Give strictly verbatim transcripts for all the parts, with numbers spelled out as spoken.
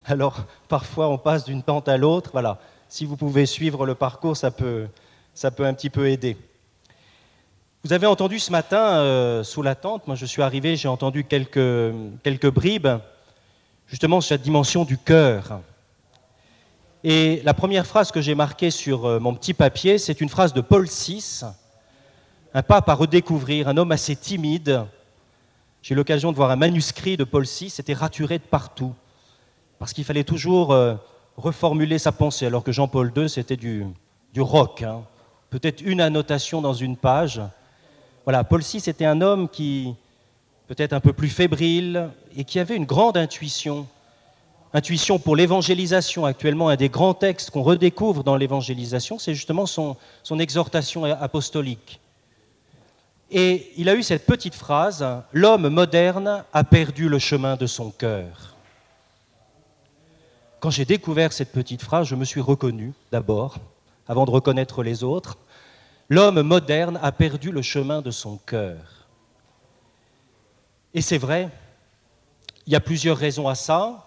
Alors, parfois, on passe d'une tente à l'autre. Voilà. Si vous pouvez suivre le parcours, ça peut, ça peut un petit peu aider. Vous avez entendu ce matin, euh, sous la tente, moi je suis arrivé, j'ai entendu quelques, quelques bribes, justement sur cette dimension du cœur. Et la première phrase que j'ai marquée sur euh, mon petit papier, c'est une phrase de Paul six, un pape à redécouvrir, un homme assez timide. J'ai eu l'occasion de voir un manuscrit de Paul six, c'était raturé de partout, parce qu'il fallait toujours euh, reformuler sa pensée, alors que Jean-Paul deux, c'était du, du rock, hein. Peut-être une annotation dans une page. Voilà, Paul six était un homme qui, peut-être un peu plus fébrile, et qui avait une grande intuition. Intuition pour l'évangélisation. Actuellement, un des grands textes qu'on redécouvre dans l'évangélisation, c'est justement son, son exhortation apostolique. Et il a eu cette petite phrase, « L'homme moderne a perdu le chemin de son cœur ». Quand j'ai découvert cette petite phrase, je me suis reconnu d'abord, avant de reconnaître les autres. L'homme moderne a perdu le chemin de son cœur. Et c'est vrai, il y a plusieurs raisons à ça.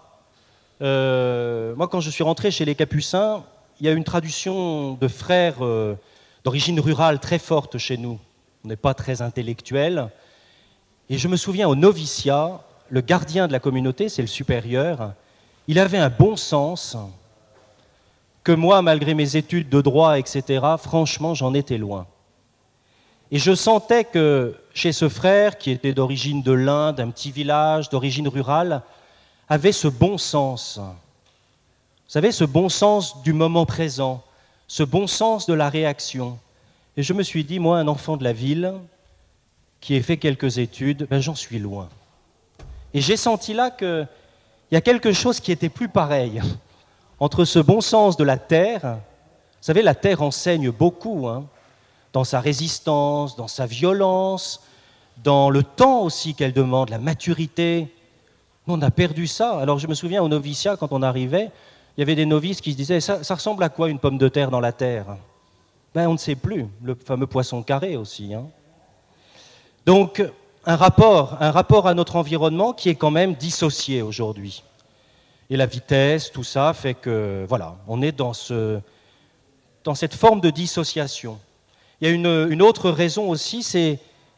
Euh, moi, quand je suis rentré chez les Capucins, il y a une tradition de frères euh, d'origine rurale très forte chez nous. On n'est pas très intellectuels. Et je me souviens au noviciat, le gardien de la communauté, c'est le supérieur, il avait un bon sens que moi, malgré mes études de droit, et cetera, franchement, j'en étais loin. Et je sentais que chez ce frère, qui était d'origine de l'Inde, d'un petit village, d'origine rurale, avait ce bon sens. Vous savez, ce bon sens du moment présent, ce bon sens de la réaction. Et je me suis dit, moi, un enfant de la ville, qui ai fait quelques études, ben, j'en suis loin. Et j'ai senti là qu'il y a quelque chose qui était plus pareil entre ce bon sens de la terre. Vous savez, la terre enseigne beaucoup, hein, dans sa résistance, dans sa violence, dans le temps aussi qu'elle demande, la maturité. On a perdu ça. Alors je me souviens au noviciat, quand on arrivait, il y avait des novices qui se disaient, ça, ça ressemble à quoi une pomme de terre dans la terre? Ben, on ne sait plus, le fameux poisson carré aussi, hein. Donc, un rapport, un rapport à notre environnement qui est quand même dissocié aujourd'hui. Et la vitesse, tout ça fait que, voilà, on est dans, ce, dans cette forme de dissociation. Il y a une, une autre raison aussi, c'est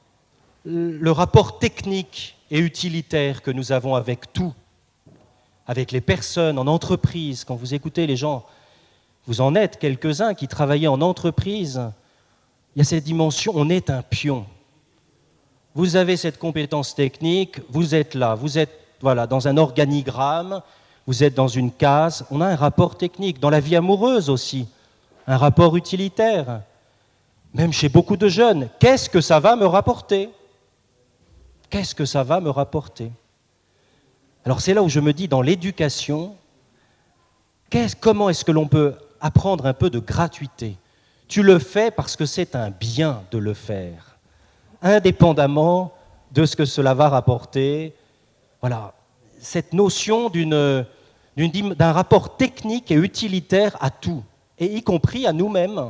le rapport technique et utilitaire que nous avons avec tout, avec les personnes, en entreprise. Quand vous écoutez les gens, vous en êtes quelques-uns qui travaillaient en entreprise, il y a cette dimension, on est un pion. Vous avez cette compétence technique, vous êtes là, vous êtes voilà, dans un organigramme, vous êtes dans une case, on a un rapport technique. Dans la vie amoureuse aussi, un rapport utilitaire. Même chez beaucoup de jeunes, qu'est-ce que ça va me rapporter ? Qu'est-ce que ça va me rapporter ? Alors c'est là où je me dis, dans l'éducation, qu'est-ce, comment est-ce que l'on peut apprendre un peu de gratuité ? Tu le fais parce que c'est un bien de le faire, indépendamment de ce que cela va rapporter. Voilà, cette notion d'une, d'une, d'un rapport technique et utilitaire à tout, et y compris à nous-mêmes.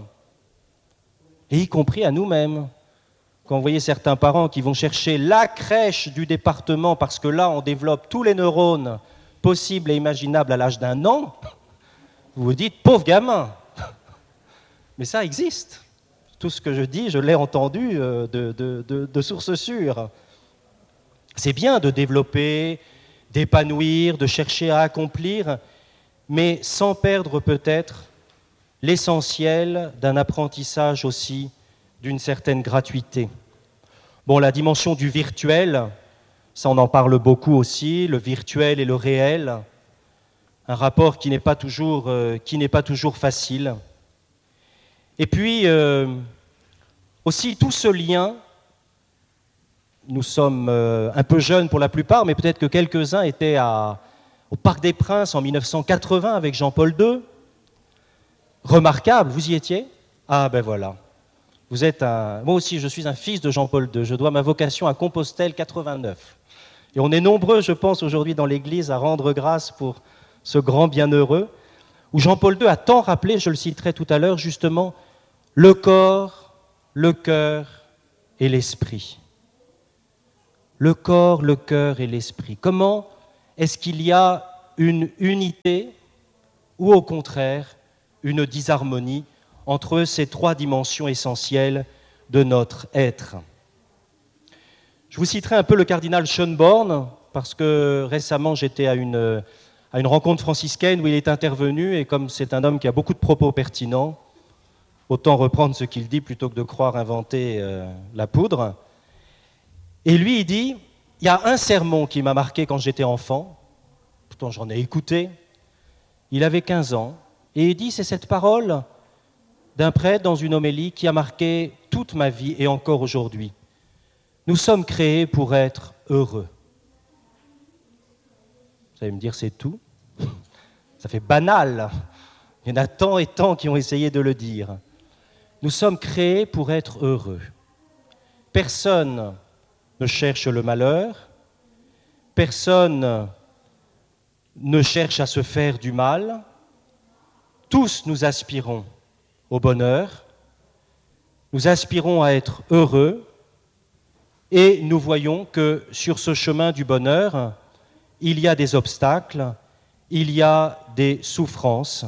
Et y compris à nous-mêmes. Quand vous voyez certains parents qui vont chercher la crèche du département parce que là, on développe tous les neurones possibles et imaginables à l'âge d'un an, vous vous dites, pauvre gamin. Mais ça existe. Tout ce que je dis, je l'ai entendu de, de, de, de sources sûres. C'est bien de développer, d'épanouir, de chercher à accomplir, mais sans perdre peut-être l'essentiel d'un apprentissage aussi d'une certaine gratuité. Bon, la dimension du virtuel, ça on en parle beaucoup aussi, le virtuel et le réel, un rapport qui n'est pas toujours, euh, qui n'est pas toujours facile. Et puis, euh, aussi tout ce lien, nous sommes euh, un peu jeunes pour la plupart, mais peut-être que quelques-uns étaient à, au Parc des Princes en mille neuf cent quatre-vingts avec Jean-Paul deux. Remarquable, vous y étiez ? Ah ben voilà. Vous êtes un... Moi aussi, je suis un fils de Jean-Paul deux. Je dois ma vocation à Compostelle quatre-vingt-neuf. Et on est nombreux, je pense, aujourd'hui dans l'Église à rendre grâce pour ce grand bienheureux, où Jean-Paul deux a tant rappelé, je le citerai tout à l'heure, justement, le corps, le cœur et l'esprit. Le corps, le cœur et l'esprit. Comment est-ce qu'il y a une unité ou au contraire une disharmonie entre ces trois dimensions essentielles de notre être. Je vous citerai un peu le cardinal Schönborn, parce que récemment j'étais à une, à une rencontre franciscaine où il est intervenu, et comme c'est un homme qui a beaucoup de propos pertinents, autant reprendre ce qu'il dit plutôt que de croire inventer euh, la poudre. Et lui, il dit, il y a un sermon qui m'a marqué quand j'étais enfant, pourtant j'en ai écouté, il avait quinze ans, et il dit, c'est cette parole d'un prêtre dans une homélie qui a marqué toute ma vie et encore aujourd'hui. Nous sommes créés pour être heureux. Vous allez me dire, c'est tout? Ça fait banal. Il y en a tant et tant qui ont essayé de le dire. Nous sommes créés pour être heureux. Personne ne cherche le malheur, personne ne cherche à se faire du mal. Tous nous aspirons au bonheur, nous aspirons à être heureux, et nous voyons que sur ce chemin du bonheur, il y a des obstacles, il y a des souffrances.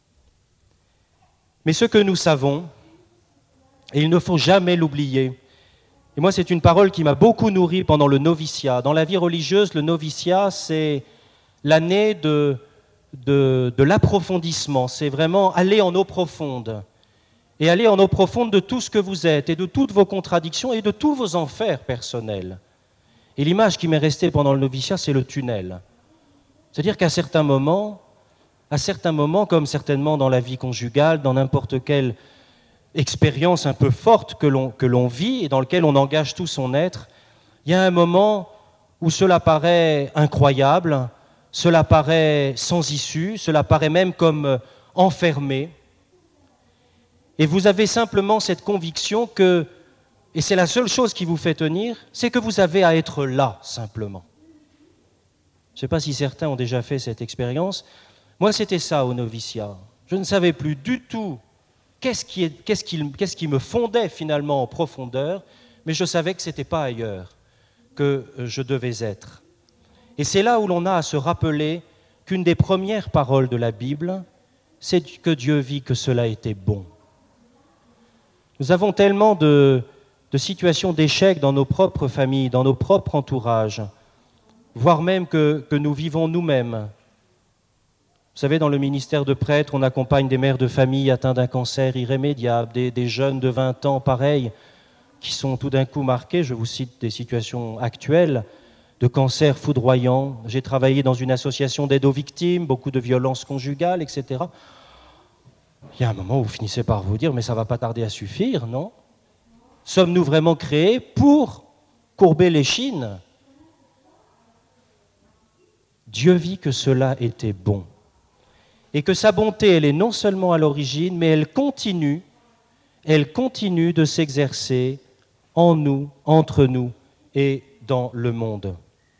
Mais ce que nous savons, et il ne faut jamais l'oublier, et moi c'est une parole qui m'a beaucoup nourri pendant le noviciat. Dans la vie religieuse, le noviciat, c'est l'année de, de, de l'approfondissement, c'est vraiment aller en eau profonde, et aller en eau profonde de tout ce que vous êtes, et de toutes vos contradictions, et de tous vos enfers personnels. Et l'image qui m'est restée pendant le noviciat, c'est le tunnel. C'est-à-dire qu'à certains moments, à certains moments, comme certainement dans la vie conjugale, dans n'importe quelle expérience un peu forte que l'on, que l'on vit et dans laquelle on engage tout son être, il y a un moment où cela paraît incroyable, cela paraît sans issue, cela paraît même comme enfermé. Et vous avez simplement cette conviction que, et c'est la seule chose qui vous fait tenir, c'est que vous avez à être là, simplement. Je ne sais pas si certains ont déjà fait cette expérience. Moi, c'était ça au noviciat. Je ne savais plus du tout qu'est-ce qui, est, qu'est-ce qui, qu'est-ce qui me fondait finalement en profondeur, mais je savais que ce n'était pas ailleurs que je devais être. Et c'est là où l'on a à se rappeler qu'une des premières paroles de la Bible, c'est que Dieu vit que cela était bon. Nous avons tellement de, de situations d'échec dans nos propres familles, dans nos propres entourages, voire même que, que nous vivons nous-mêmes. Vous savez, dans le ministère de prêtres, on accompagne des mères de famille atteintes d'un cancer irrémédiable, des, des jeunes de vingt ans, pareil, qui sont tout d'un coup marqués, je vous cite des situations actuelles, de cancer foudroyant. J'ai travaillé dans une association d'aide aux victimes, beaucoup de violences conjugales, et cetera. Il y a un moment où vous finissez par vous dire, mais ça ne va pas tarder à suffire, non? Sommes-nous vraiment créés pour courber l'échine? Dieu vit que cela était bon. Et que sa bonté, elle est non seulement à l'origine, mais elle continue, elle continue de s'exercer en nous, entre nous et dans le monde.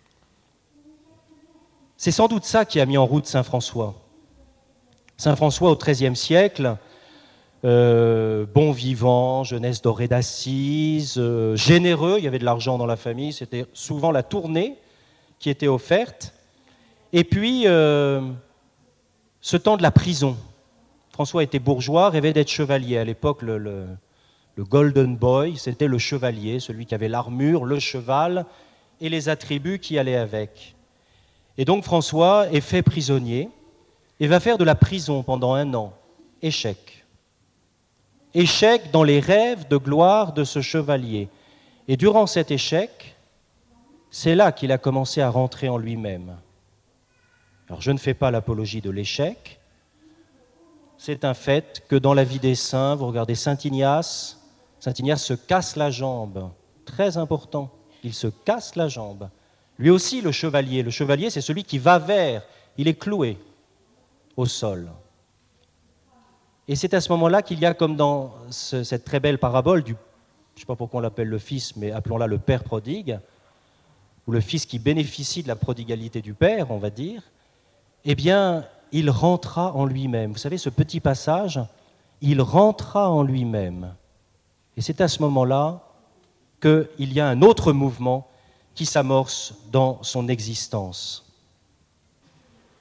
C'est sans doute ça qui a mis en route saint François. Saint François, au treizième siècle, euh, bon vivant, jeunesse dorée d'Assise, euh, généreux, il y avait de l'argent dans la famille, c'était souvent la tournée qui était offerte. Et puis, euh, ce temps de la prison. François était bourgeois, rêvait d'être chevalier. À l'époque, le, le, le Golden Boy, c'était le chevalier, celui qui avait l'armure, le cheval et les attributs qui allaient avec. Et donc François est fait prisonnier et va faire de la prison pendant un an. Échec. Échec dans les rêves de gloire de ce chevalier. Et durant cet échec, c'est là qu'il a commencé à rentrer en lui-même. Alors je ne fais pas l'apologie de l'échec. C'est un fait que dans la vie des saints, vous regardez Saint Ignace, Saint Ignace se casse la jambe. Très important, il se casse la jambe. Lui aussi, le chevalier. Le chevalier, c'est celui qui va vers, il est cloué au sol. Et c'est à ce moment-là qu'il y a, comme dans ce, cette très belle parabole du, je ne sais pas pourquoi on l'appelle le fils, mais appelons-la le père prodigue, ou le fils qui bénéficie de la prodigalité du père, on va dire, eh bien, il rentra en lui-même. Vous savez, ce petit passage, il rentra en lui-même. Et c'est à ce moment-là qu'il y a un autre mouvement qui s'amorce dans son existence.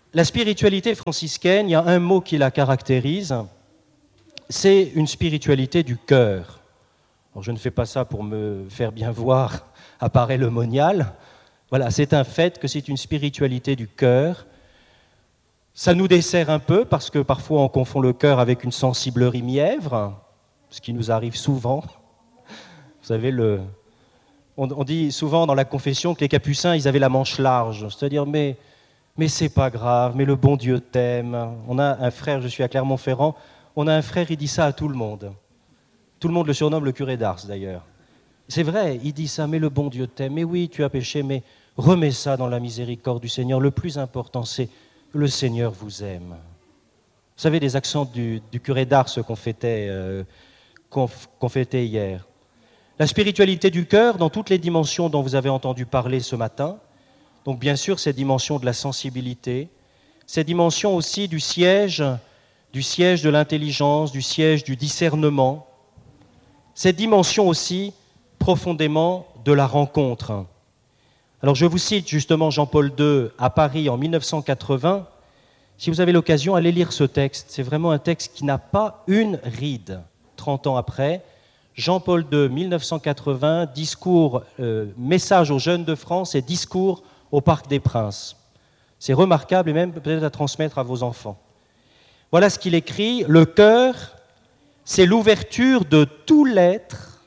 La spiritualité franciscaine, il y a un mot qui la caractérise, c'est une spiritualité du cœur. Alors, je ne fais pas ça pour me faire bien voir à Paray le Monial. Voilà, c'est un fait que c'est une spiritualité du cœur. Ça nous dessert un peu parce que parfois on confond le cœur avec une sensiblerie mièvre, ce qui nous arrive souvent. Vous savez, le... on, on dit souvent dans la confession que les capucins, ils avaient la manche large, c'est-à-dire mais, mais c'est pas grave, mais le bon Dieu t'aime. On a un frère, je suis à Clermont-Ferrand, on a un frère, il dit ça à tout le monde. Tout le monde le surnomme le curé d'Ars d'ailleurs. C'est vrai, il dit ça, mais le bon Dieu t'aime. Mais oui, tu as péché, mais remets ça dans la miséricorde du Seigneur. Le plus important, c'est que le Seigneur vous aime. Vous savez, les accents du, du curé d'Ars qu'on fêtait, euh, qu'on, qu'on fêtait hier. La spiritualité du cœur, dans toutes les dimensions dont vous avez entendu parler ce matin. Donc bien sûr, cette dimension de la sensibilité, cette dimension aussi du siège, du siège de l'intelligence, du siège du discernement, cette dimension aussi profondément de la rencontre. Alors je vous cite justement Jean-Paul deux à Paris en mille neuf cent quatre-vingts. Si vous avez l'occasion, allez lire ce texte. C'est vraiment un texte qui n'a pas une ride. trente ans après, Jean-Paul deux, mille neuf cent quatre-vingts, discours, euh, message aux jeunes de France et discours au Parc des Princes. C'est remarquable et même peut-être à transmettre à vos enfants. Voilà ce qu'il écrit. Le cœur, c'est l'ouverture de tout l'être.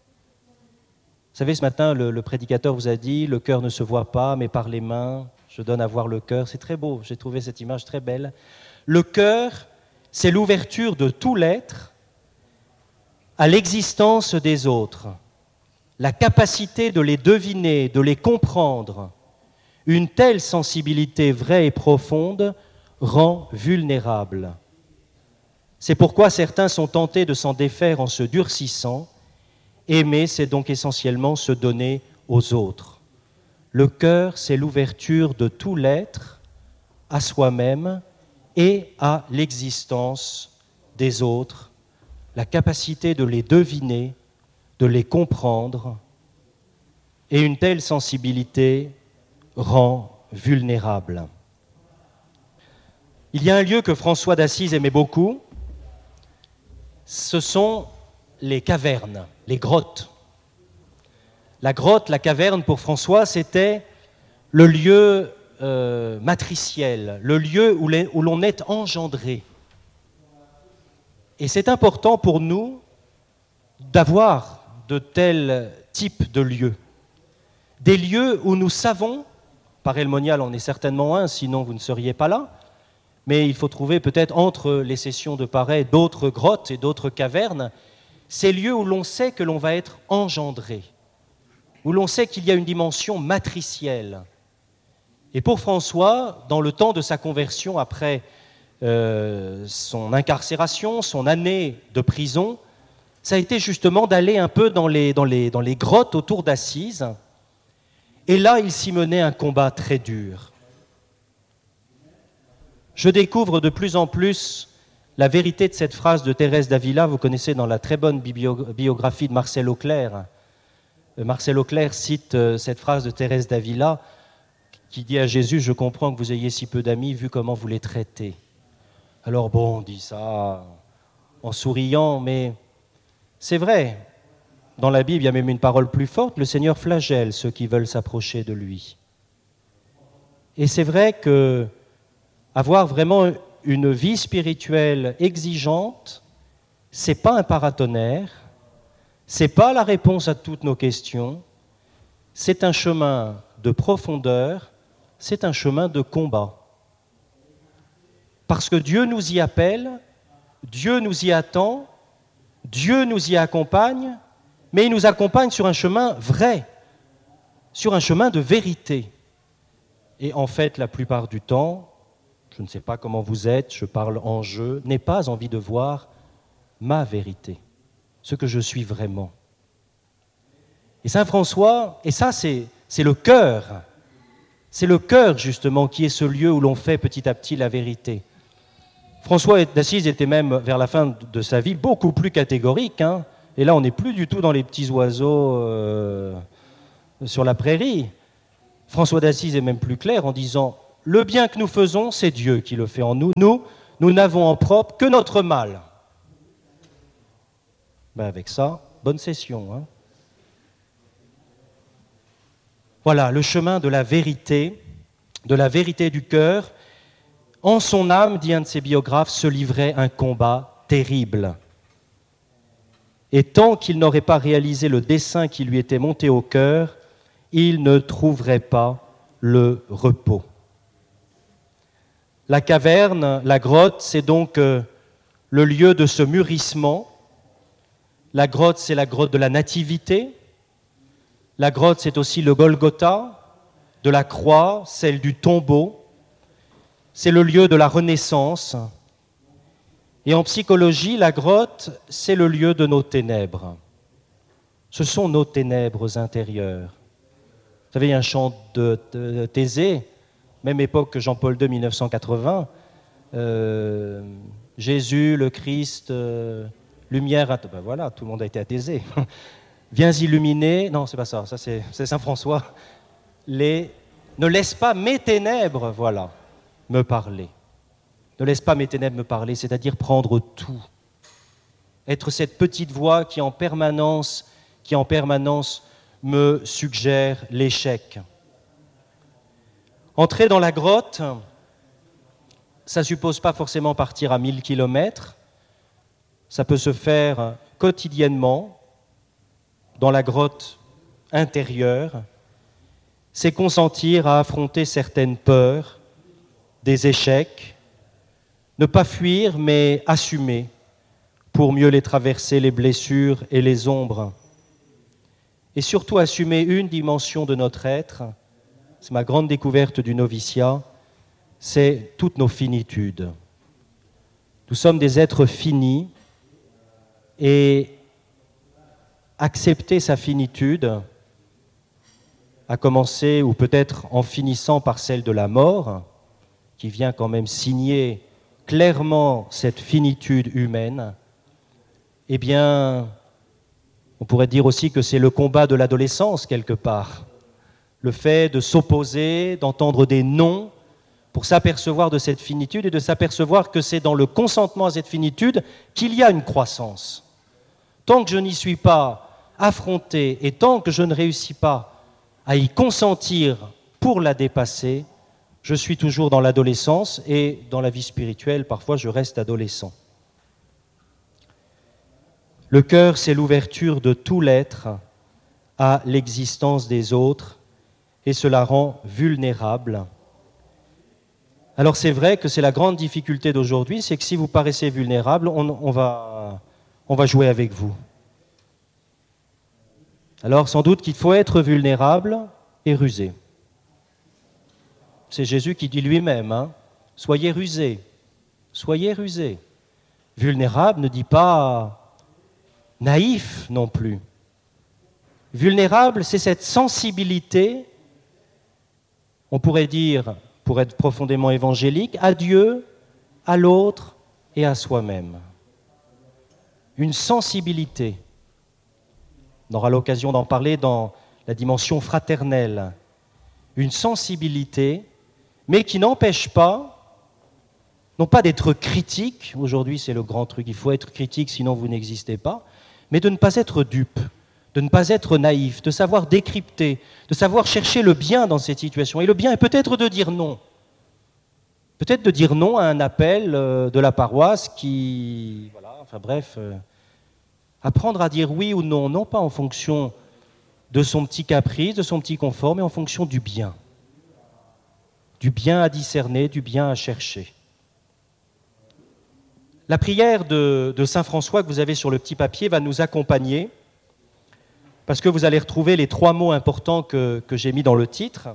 Vous savez, ce matin, le, le prédicateur vous a dit, le cœur ne se voit pas, mais par les mains, je donne à voir le cœur. C'est très beau, j'ai trouvé cette image très belle. Le cœur, c'est l'ouverture de tout l'être à l'existence des autres, la capacité de les deviner, de les comprendre. Une telle sensibilité vraie et profonde rend vulnérable. C'est pourquoi certains sont tentés de s'en défaire en se durcissant. Aimer, c'est donc essentiellement se donner aux autres. Le cœur, c'est l'ouverture de tout l'être à soi-même et à l'existence des autres, la capacité de les deviner, de les comprendre, et une telle sensibilité rend vulnérable. Il y a un lieu que François d'Assise aimait beaucoup, ce sont les cavernes, les grottes. La grotte, la caverne, pour François, c'était le lieu euh, matriciel, le lieu où, les, où l'on est engendré. Et c'est important pour nous d'avoir de tels types de lieux. Des lieux où nous savons, Paray le Monial en est certainement un, sinon vous ne seriez pas là, mais il faut trouver peut-être entre les sessions de Paray d'autres grottes et d'autres cavernes, ces lieux où l'on sait que l'on va être engendré, où l'on sait qu'il y a une dimension matricielle. Et pour François, dans le temps de sa conversion après euh, son incarcération, son année de prison, ça a été justement d'aller un peu dans les, dans les, dans les grottes autour d'Assise. Et là, il s'y menait un combat très dur. Je découvre de plus en plus la vérité de cette phrase de Thérèse d'Avila. Vous connaissez dans la très bonne biographie de Marcel Auclair. Marcel Auclair cite cette phrase de Thérèse d'Avila qui dit à Jésus « Je comprends que vous ayez si peu d'amis vu comment vous les traitez. » Alors bon, on dit ça en souriant, mais c'est vrai. Dans la Bible, il y a même une parole plus forte, le Seigneur flagelle ceux qui veulent s'approcher de lui. Et c'est vrai que avoir vraiment une vie spirituelle exigeante, c'est pas un paratonnerre, c'est pas la réponse à toutes nos questions, c'est un chemin de profondeur, c'est un chemin de combat. Parce que Dieu nous y appelle, Dieu nous y attend, Dieu nous y accompagne, mais il nous accompagne sur un chemin vrai, sur un chemin de vérité. Et en fait, la plupart du temps, je ne sais pas comment vous êtes, je parle en jeu, n'ai pas envie de voir ma vérité, ce que je suis vraiment. Et Saint François, et ça c'est, c'est le cœur, c'est le cœur justement qui est ce lieu où l'on fait petit à petit la vérité. François d'Assise était même, vers la fin de sa vie, beaucoup plus catégorique, hein, et là on n'est plus du tout dans les petits oiseaux euh, sur la prairie. François d'Assise est même plus clair en disant « le bien que nous faisons, c'est Dieu qui le fait en nous. Nous, nous n'avons en propre que notre mal. Ben avec ça, bonne session. Hein. Voilà, le chemin de la vérité, de la vérité du cœur. En son âme, dit un de ses biographes, se livrait un combat terrible. Et tant qu'il n'aurait pas réalisé le dessein qui lui était monté au cœur, il ne trouverait pas le repos. La caverne, la grotte, c'est donc euh, le lieu de ce mûrissement. La grotte, c'est la grotte de la nativité. La grotte, c'est aussi le Golgotha, de la croix, celle du tombeau. C'est le lieu de la renaissance. Et en psychologie, la grotte, c'est le lieu de nos ténèbres. Ce sont nos ténèbres intérieures. Vous savez, il y a un chant de, de, de Thésée, même époque que Jean-Paul deux, mille neuf cent quatre-vingts. Euh, Jésus, le Christ, euh, lumière... À... Ben voilà, tout le monde a été à Thésée. Viens illuminer... Non, c'est pas ça, ça c'est, c'est Saint François. Les... Ne laisse pas mes ténèbres, voilà, me parler. Ne laisse pas mes ténèbres me parler, c'est-à-dire prendre tout. Être cette petite voix qui en permanence, qui en permanence me suggère l'échec. Entrer dans la grotte, ça ne suppose pas forcément partir à mille kilomètres. Ça peut se faire quotidiennement, dans la grotte intérieure. C'est consentir à affronter certaines peurs, des échecs, ne pas fuir, mais assumer pour mieux les traverser, les blessures et les ombres. Et surtout assumer une dimension de notre être, c'est ma grande découverte du noviciat, c'est toutes nos finitudes. Nous sommes des êtres finis et accepter sa finitude, à commencer, ou peut-être en finissant par celle de la mort, qui vient quand même signer clairement cette finitude humaine, eh bien, on pourrait dire aussi que c'est le combat de l'adolescence, quelque part. Le fait de s'opposer, d'entendre des non, pour s'apercevoir de cette finitude et de s'apercevoir que c'est dans le consentement à cette finitude qu'il y a une croissance. Tant que je n'y suis pas affronté et tant que je ne réussis pas à y consentir pour la dépasser, je suis toujours dans l'adolescence et dans la vie spirituelle, parfois je reste adolescent. Le cœur, c'est l'ouverture de tout l'être à l'existence des autres et cela rend vulnérable. Alors c'est vrai que c'est la grande difficulté d'aujourd'hui, c'est que si vous paraissez vulnérable, on, on, va, on va jouer avec vous. Alors sans doute qu'il faut être vulnérable et rusé. C'est Jésus qui dit lui-même, hein, soyez rusés, soyez rusés. Vulnérable ne dit pas naïf non plus. Vulnérable, c'est cette sensibilité, on pourrait dire, pour être profondément évangélique, à Dieu, à l'autre et à soi-même. Une sensibilité. On aura l'occasion d'en parler dans la dimension fraternelle. Une sensibilité, mais qui n'empêche pas, non pas d'être critique, aujourd'hui c'est le grand truc, il faut être critique sinon vous n'existez pas, mais de ne pas être dupe, de ne pas être naïf, de savoir décrypter, de savoir chercher le bien dans cette situation. Et le bien est peut-être de dire non. Peut-être de dire non à un appel de la paroisse qui... Voilà, enfin bref, euh, apprendre à dire oui ou non, non pas en fonction de son petit caprice, de son petit confort, mais en fonction du bien. Du bien à discerner, du bien à chercher. La prière de, de Saint François que vous avez sur le petit papier va nous accompagner parce que vous allez retrouver les trois mots importants que, que j'ai mis dans le titre.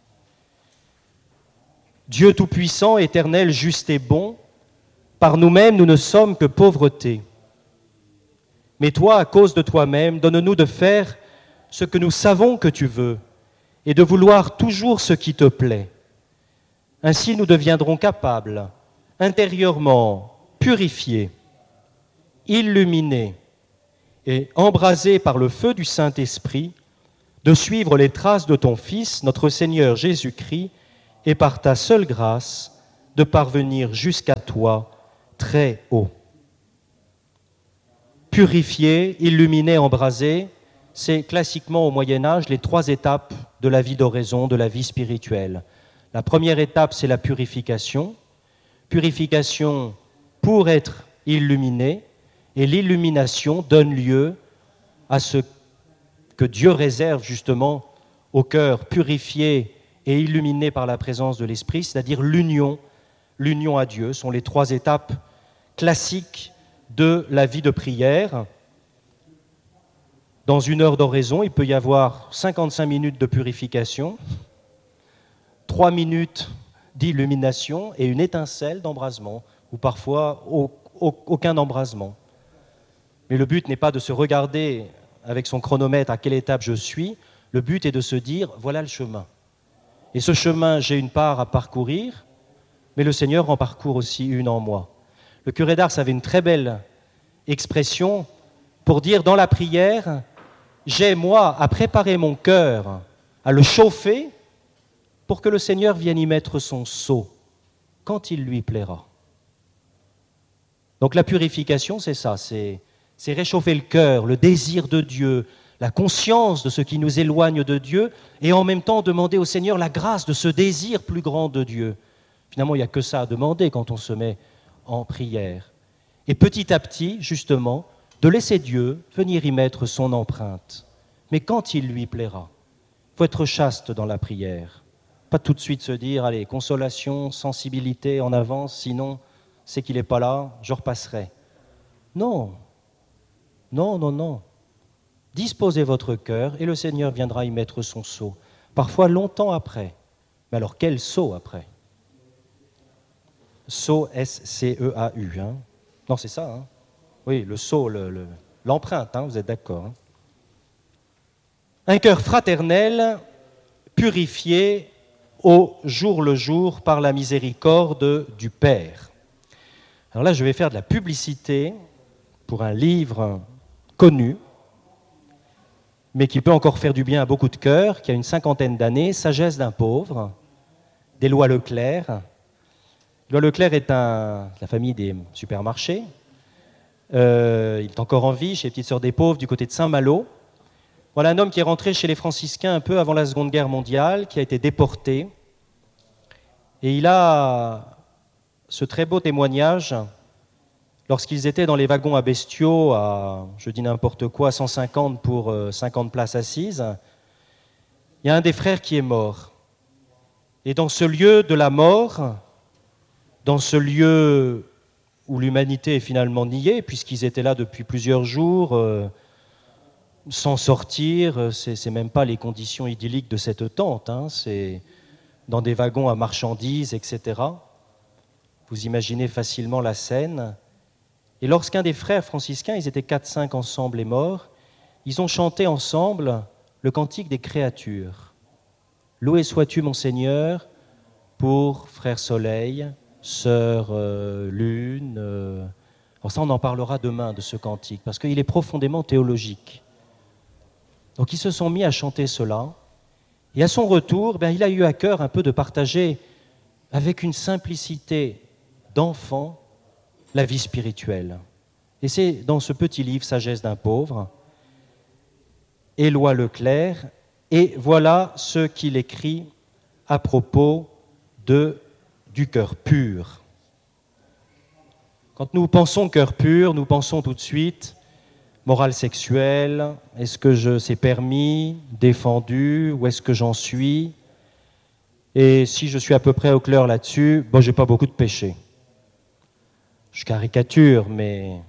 Dieu tout-puissant, éternel, juste et bon, par nous-mêmes nous ne sommes que pauvreté. Mais toi, à cause de toi-même, donne-nous de faire ce que nous savons que tu veux et de vouloir toujours ce qui te plaît. Ainsi nous deviendrons capables, intérieurement, purifiés, illuminés et embrasés par le feu du Saint-Esprit, de suivre les traces de ton Fils, notre Seigneur Jésus-Christ, et par ta seule grâce de parvenir jusqu'à toi très haut. Purifier, illuminer, embraser, c'est classiquement au Moyen-Âge les trois étapes de la vie d'oraison, de la vie spirituelle. La première étape, c'est la purification. Purification pour être illuminé, et l'illumination donne lieu à ce que Dieu réserve justement au cœur purifié et illuminé par la présence de l'Esprit, c'est-à-dire l'union, l'union à Dieu, sont les trois étapes classiques de la vie de prière. Dans une heure d'oraison, il peut y avoir cinquante-cinq minutes de purification, trois minutes d'illumination et une étincelle d'embrasement, ou parfois aucun embrasement. Mais le but n'est pas de se regarder avec son chronomètre à quelle étape je suis, le but est de se dire, voilà le chemin. Et ce chemin, j'ai une part à parcourir, mais le Seigneur en parcourt aussi une en moi. Le curé d'Ars avait une très belle expression pour dire, dans la prière, j'ai moi à préparer mon cœur, à le chauffer, pour que le Seigneur vienne y mettre son sceau, quand il lui plaira. Donc la purification, c'est ça, c'est, c'est réchauffer le cœur, le désir de Dieu, la conscience de ce qui nous éloigne de Dieu, et en même temps demander au Seigneur la grâce de ce désir plus grand de Dieu. Finalement, il n'y a que ça à demander quand on se met en prière. Et petit à petit, justement, de laisser Dieu venir y mettre son empreinte. Mais quand il lui plaira, il faut être chaste dans la prière. Pas tout de suite se dire, allez, consolation, sensibilité en avance, sinon c'est qu'il n'est pas là, je repasserai. Non, non, non, non. Disposez votre cœur et le Seigneur viendra y mettre son sceau. Parfois longtemps après. Mais alors quel sceau après? Sceau, S C E A U. Hein. Non, c'est ça. Hein. Oui, le sceau, le, le, l'empreinte, hein, vous êtes d'accord. Hein. Un cœur fraternel, purifié au jour le jour par la miséricorde du Père. Alors là, je vais faire de la publicité pour un livre connu, mais qui peut encore faire du bien à beaucoup de cœurs, qui a une cinquantaine d'années, Sagesse d'un pauvre, d'Éloi Leclerc. Éloi Leclerc est un, la famille des supermarchés. Euh, il est encore en vie chez les Petites Sœurs des Pauvres du côté de Saint-Malo. Voilà un homme qui est rentré chez les franciscains un peu avant la Seconde Guerre mondiale, qui a été déporté. Et il a ce très beau témoignage lorsqu'ils étaient dans les wagons à bestiaux, à, je dis n'importe quoi, cent cinquante pour cinquante places assises. Il y a un des frères qui est mort. Et dans ce lieu de la mort, dans ce lieu où l'humanité est finalement niée, puisqu'ils étaient là depuis plusieurs jours, euh, sans sortir, c'est, c'est même pas les conditions idylliques de cette tente, hein, c'est dans des wagons à marchandises, et cetera. Vous imaginez facilement la scène. Et lorsqu'un des frères franciscains, ils étaient quatre cinq ensemble, est mort, ils ont chanté ensemble le cantique des créatures. Loué sois-tu, mon Seigneur, pour frère Soleil, sœur euh, Lune. Euh... Alors ça, on en parlera demain de ce cantique, parce qu'il est profondément théologique. Donc ils se sont mis à chanter cela, et à son retour, ben, il a eu à cœur un peu de partager avec une simplicité d'enfant la vie spirituelle. Et c'est dans ce petit livre, Sagesse d'un pauvre, Éloi Leclerc, et voilà ce qu'il écrit à propos de, du cœur pur. Quand nous pensons cœur pur, nous pensons tout de suite morale sexuelle, est-ce que je, c'est permis, défendu, où est-ce que j'en suis? Et si je suis à peu près au clair là-dessus, bon, j'ai pas beaucoup de péchés. Je caricature, mais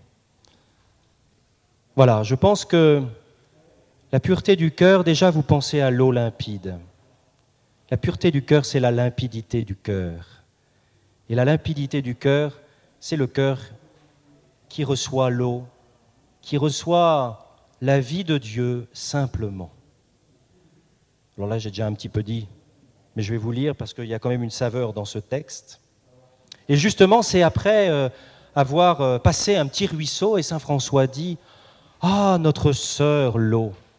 voilà, je pense que la pureté du cœur, déjà vous pensez à l'eau limpide. La pureté du cœur, c'est la limpidité du cœur. Et la limpidité du cœur, c'est le cœur qui reçoit l'eau, qui reçoit la vie de Dieu simplement. Alors là, j'ai déjà un petit peu dit, mais je vais vous lire parce qu'il y a quand même une saveur dans ce texte. Et justement, c'est après euh, avoir euh, passé un petit ruisseau, et saint François dit « Ah, notre sœur l'eau ».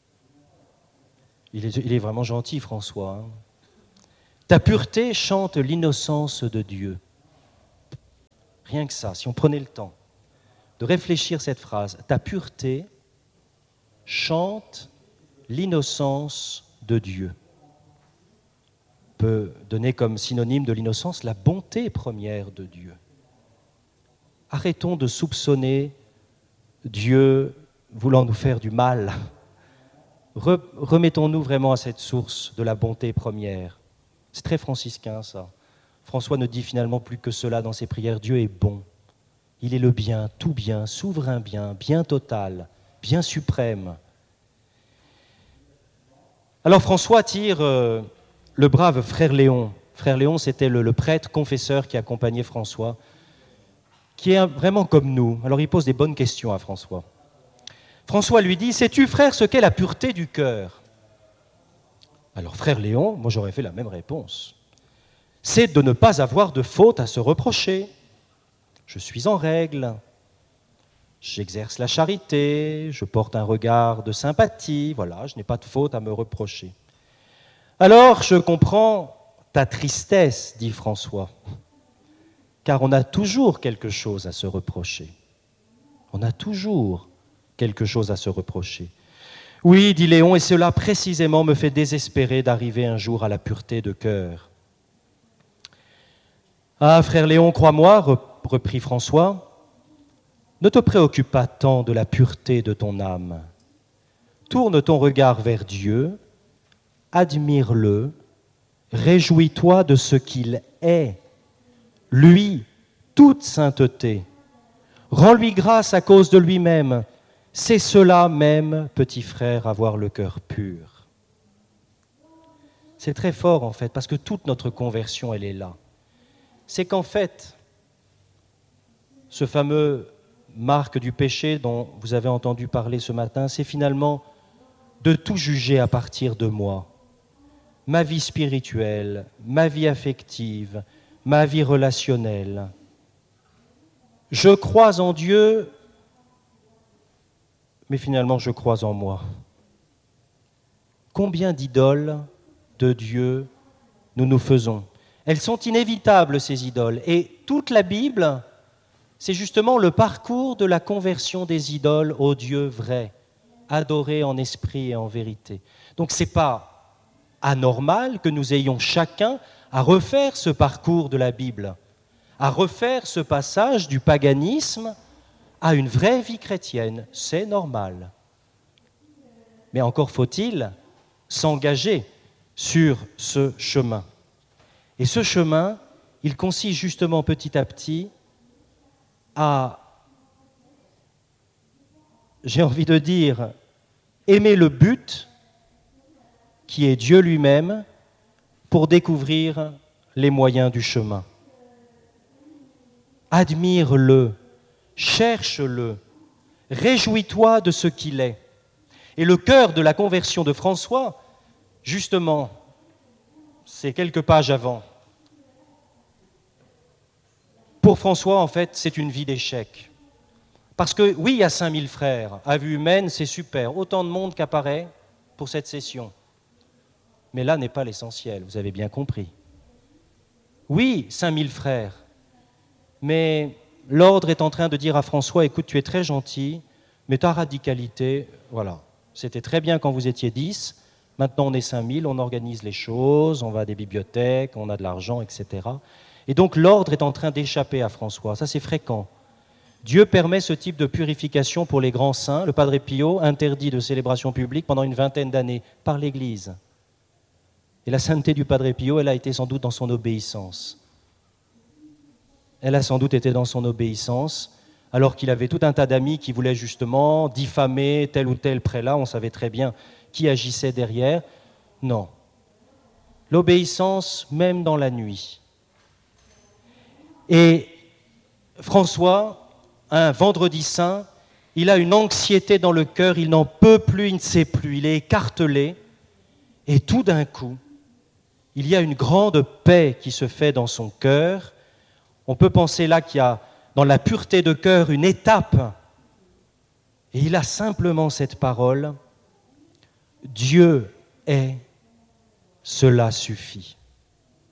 Il est, il est vraiment gentil, François. Hein. Ta pureté chante l'innocence de Dieu. Rien que ça, si on prenait le temps de réfléchir cette phrase, ta pureté chante l'innocence de Dieu. On peut donner comme synonyme de l'innocence la bonté première de Dieu. Arrêtons de soupçonner Dieu voulant nous faire du mal. Remettons-nous vraiment à cette source de la bonté première. C'est très franciscain, ça. François ne dit finalement plus que cela dans ses prières. Dieu est bon. Il est le bien, tout bien, souverain bien, bien total, bien suprême. Alors François tire euh, le brave frère Léon. Frère Léon, c'était le, le prêtre confesseur qui accompagnait François, qui est vraiment comme nous. Alors il pose des bonnes questions à François. François lui dit, « Sais-tu, frère, ce qu'est la pureté du cœur ?» Alors frère Léon, moi j'aurais fait la même réponse. « C'est de ne pas avoir de faute à se reprocher. Je suis en règle, j'exerce la charité, je porte un regard de sympathie, voilà, je n'ai pas de faute à me reprocher. » Alors je comprends ta tristesse, dit François, car on a toujours quelque chose à se reprocher. On a toujours quelque chose à se reprocher. Oui, dit Léon, et cela précisément me fait désespérer d'arriver un jour à la pureté de cœur. Ah, frère Léon, crois-moi, reprit François, ne te préoccupe pas tant de la pureté de ton âme. Tourne ton regard vers Dieu, admire-le, réjouis-toi de ce qu'il est, lui, toute sainteté. Rends-lui grâce à cause de lui-même. C'est cela même, petit frère, avoir le cœur pur. C'est très fort en fait, parce que toute notre conversion, elle est là. C'est qu'en fait, ce fameux marque du péché dont vous avez entendu parler ce matin, c'est finalement de tout juger à partir de moi. Ma vie spirituelle, ma vie affective, ma vie relationnelle. Je crois en Dieu, mais finalement je crois en moi. Combien d'idoles de Dieu nous nous faisons? Elles sont inévitables, ces idoles. Et toute la Bible, c'est justement le parcours de la conversion des idoles au Dieu vrai, adoré en esprit et en vérité. Donc ce n'est pas anormal que nous ayons chacun à refaire ce parcours de la Bible, à refaire ce passage du paganisme à une vraie vie chrétienne. C'est normal. Mais encore faut-il s'engager sur ce chemin. Et ce chemin, il consiste justement petit à petit à, j'ai envie de dire, aimer le but qui est Dieu lui-même pour découvrir les moyens du chemin. Admire-le, cherche-le, réjouis-toi de ce qu'il est. Et le cœur de la conversion de François, justement, c'est quelques pages avant. Pour François, en fait, c'est une vie d'échec. Parce que, oui, il y a cinq mille frères. À vue humaine, c'est super. Autant de monde qu'apparaît pour cette session. Mais là n'est pas l'essentiel, vous avez bien compris. Oui, cinq mille frères. Mais l'ordre est en train de dire à François, écoute, tu es très gentil, mais ta radicalité, voilà. C'était très bien quand vous étiez dix. Maintenant, on est cinq mille, on organise les choses, on va à des bibliothèques, on a de l'argent, et cetera. Et donc, l'ordre est en train d'échapper à François. Ça, c'est fréquent. Dieu permet ce type de purification pour les grands saints. Le Padre Pio interdit de célébration publique pendant une vingtaine d'années par l'Église. Et la sainteté du Padre Pio, elle a été sans doute dans son obéissance. Elle a sans doute été dans son obéissance, alors qu'il avait tout un tas d'amis qui voulaient justement diffamer tel ou tel prélat. On savait très bien qui agissait derrière. Non. L'obéissance, même dans la nuit. Et François, un vendredi saint, il a une anxiété dans le cœur, il n'en peut plus, il ne sait plus, il est écartelé. Et tout d'un coup, il y a une grande paix qui se fait dans son cœur. On peut penser là qu'il y a dans la pureté de cœur une étape. Et il a simplement cette parole, Dieu est, cela suffit.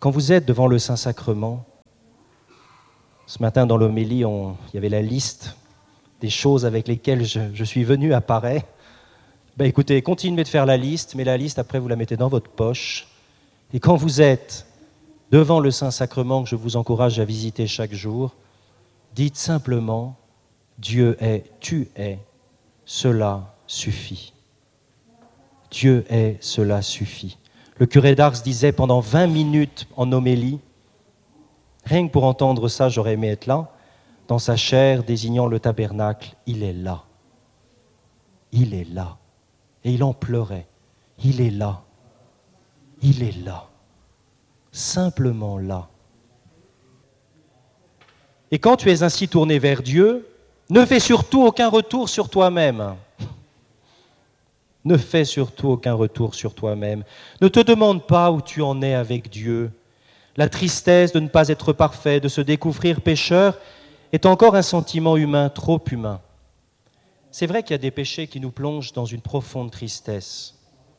Quand vous êtes devant le Saint-Sacrement, ce matin dans l'homélie, on, il y avait la liste des choses avec lesquelles je, je suis venu apparaît. Ben écoutez, continuez de faire la liste, mais la liste, après, vous la mettez dans votre poche. Et quand vous êtes devant le Saint-Sacrement, que je vous encourage à visiter chaque jour, dites simplement « Dieu est, tu es, cela suffit. » Dieu est, cela suffit. Le curé d'Ars disait pendant vingt minutes en homélie, rien que pour entendre ça, j'aurais aimé être là, dans sa chair désignant le tabernacle, il est là. Il est là. Et il en pleurait. Il est là. Il est là. Simplement là. Et quand tu es ainsi tourné vers Dieu, ne fais surtout aucun retour sur toi-même. Ne fais surtout aucun retour sur toi-même. Ne te demande pas où tu en es avec Dieu. La tristesse de ne pas être parfait, de se découvrir pécheur, est encore un sentiment humain, trop humain. C'est vrai qu'il y a des péchés qui nous plongent dans une profonde tristesse.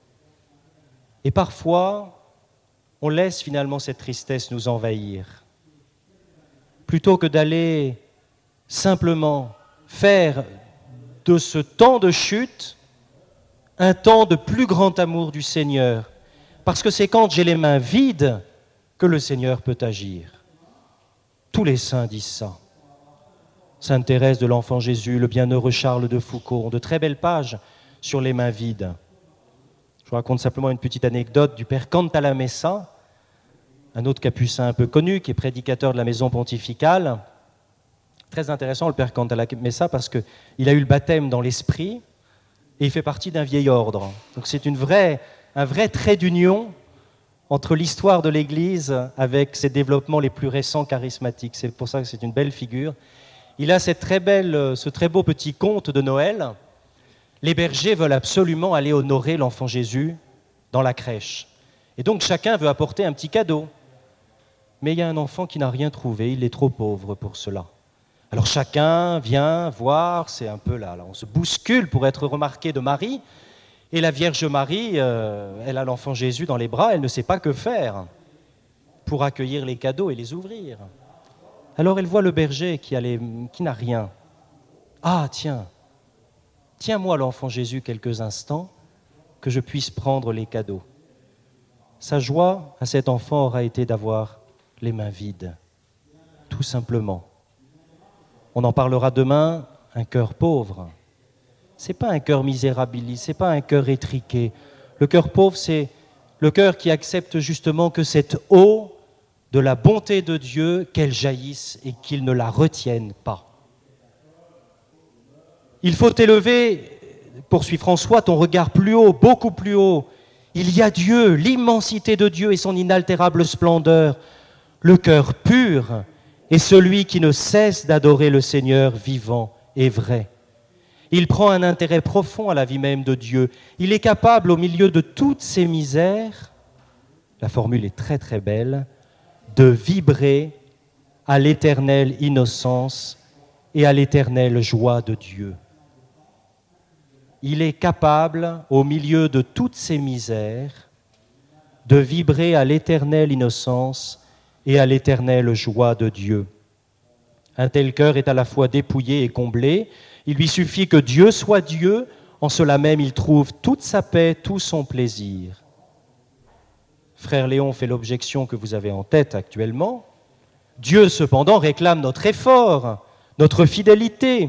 Et parfois, on laisse finalement cette tristesse nous envahir. Plutôt que d'aller simplement faire de ce temps de chute un temps de plus grand amour du Seigneur. Parce que c'est quand j'ai les mains vides que le Seigneur peut agir. Tous les saints disent ça. Sainte Thérèse de l'Enfant Jésus, le bienheureux Charles de Foucauld ont de très belles pages sur les mains vides. Je vous raconte simplement une petite anecdote du père Cantalamessa, un autre capucin un peu connu qui est prédicateur de la maison pontificale. Très intéressant le père Cantalamessa parce qu'il a eu le baptême dans l'esprit et il fait partie d'un vieil ordre. Donc c'est une vraie, un vrai trait d'union entre l'histoire de l'Église avec ses développements les plus récents charismatiques. C'est pour ça que c'est une belle figure. Il a cette très belle, ce très beau petit conte de Noël. Les bergers veulent absolument aller honorer l'enfant Jésus dans la crèche. Et donc chacun veut apporter un petit cadeau. Mais il y a un enfant qui n'a rien trouvé, il est trop pauvre pour cela. Alors chacun vient voir, c'est un peu là, là, on se bouscule pour être remarqué de Marie. Et la Vierge Marie, euh, elle a l'enfant Jésus dans les bras, elle ne sait pas que faire pour accueillir les cadeaux et les ouvrir. Alors elle voit le berger qui, a les, qui n'a rien. Ah tiens, tiens-moi l'enfant Jésus quelques instants, que je puisse prendre les cadeaux. Sa joie à cet enfant aura été d'avoir les mains vides, tout simplement. On en parlera demain, un cœur pauvre. Ce n'est pas un cœur misérabiliste, ce n'est pas un cœur étriqué. Le cœur pauvre, c'est le cœur qui accepte justement que cette eau de la bonté de Dieu, qu'elle jaillisse et qu'il ne la retienne pas. Il faut élever, poursuit François, ton regard plus haut, beaucoup plus haut. Il y a Dieu, l'immensité de Dieu et son inaltérable splendeur. Le cœur pur est celui qui ne cesse d'adorer le Seigneur vivant et vrai. Il prend un intérêt profond à la vie même de Dieu. Il est capable, au milieu de toutes ses misères, la formule est très très belle, de vibrer à l'éternelle innocence et à l'éternelle joie de Dieu. Il est capable, au milieu de toutes ses misères, de vibrer à l'éternelle innocence et à l'éternelle joie de Dieu. Un tel cœur est à la fois dépouillé et comblé. Il lui suffit que Dieu soit Dieu, en cela même il trouve toute sa paix, tout son plaisir. Frère Léon fait l'objection que vous avez en tête actuellement. Dieu, cependant, réclame notre effort, notre fidélité.